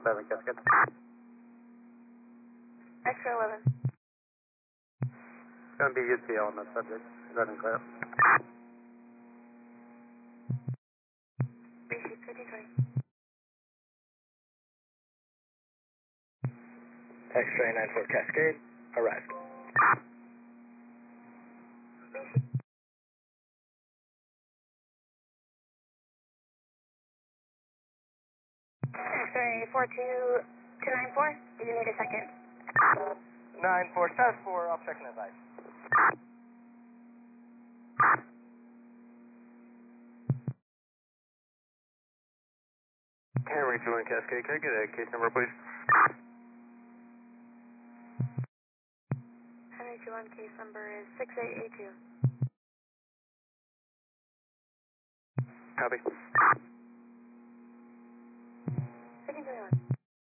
7 Cascade. X-ray 11. It's going to be UTL on that subject. Go ahead and clear up. BC 5020. X-ray 94 Cascade, arrived. X-ray 42294. Do you need a second? 94, status 4, off second advice. Henry 21 Cascade, can I get a case number, please? Henry 21 case number is 6882. Copy.